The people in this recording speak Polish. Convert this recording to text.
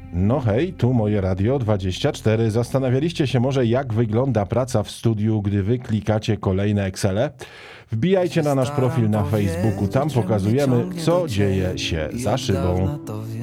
No hej, tu moje Radio 24. Zastanawialiście się może, jak wygląda praca w studiu, gdy wy klikacie kolejne Excele? Wbijajcie na nasz profil na Facebooku, tam pokazujemy, co dzieje się za szybą.